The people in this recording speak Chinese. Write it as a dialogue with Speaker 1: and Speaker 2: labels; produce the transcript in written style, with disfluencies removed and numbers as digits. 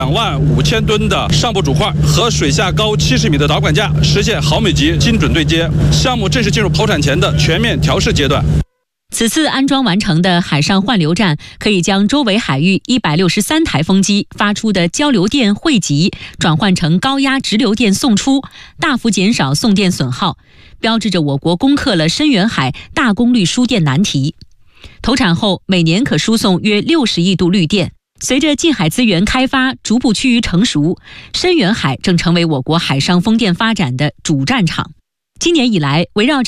Speaker 1: 25000吨的上部主块和水下高70米的导管架，实现毫米级精准对接。项目正式进入投产前的全面调试阶段。
Speaker 2: 此次安装完成的海上换流站，可以将周围海域163台风机发出的交流电汇集转换成高压直流电送出，大幅减少送电损耗，标志着我国攻克了深远海大功率输电难题。投产后，每年可输送约60亿度绿电。随着近海资源开发逐步趋于成熟，深远海正成为我国海上风电发展的主战场。今年以来，围绕